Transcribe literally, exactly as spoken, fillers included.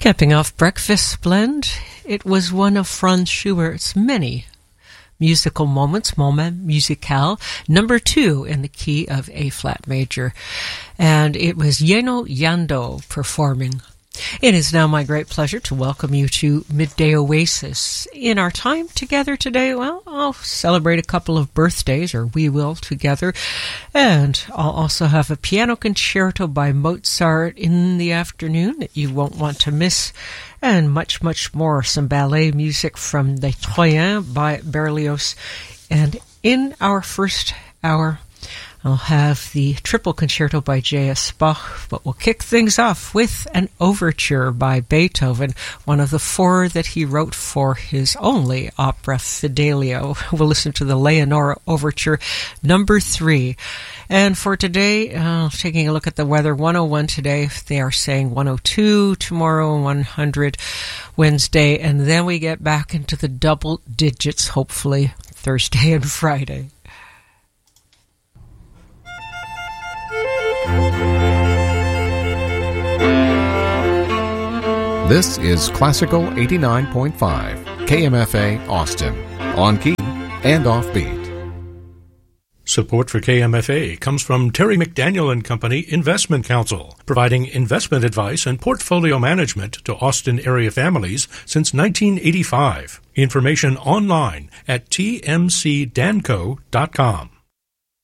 Capping off Breakfast Blend, it was one of Franz Schubert's many musical moments, Moment Musical, number two in the key of A-flat major. And it was Yeno Yando performing. It is now my great pleasure to welcome you to Midday Oasis. In our time together today, well, I'll celebrate a couple of birthdays, or we will together, and I'll also have a piano concerto by Mozart in the afternoon that you won't want to miss, and much, much more. Some ballet music from Les Troyens by Berlioz. And in our first hour, I'll have the triple concerto by J S Bach, but we'll kick things off with an overture by Beethoven, one of the four that he wrote for his only opera, Fidelio. We'll listen to the Leonora Overture, number three. And for today, uh, taking a look at the weather, one oh one today, they are saying one oh two, tomorrow one hundred, Wednesday, and then we get back into the double digits, hopefully, Thursday and Friday. This is Classical eighty-nine point five, K M F A Austin, on key and offbeat. Support for K M F A comes from Terry McDaniel and Company Investment Counsel, providing investment advice and portfolio management to Austin area families since nineteen eighty-five. Information online at t m c danco dot com.